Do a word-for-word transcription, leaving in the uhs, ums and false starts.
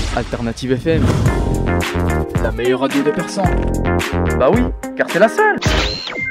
Alternative F M. La meilleure radio de Persan. Bah oui, car c'est la seule.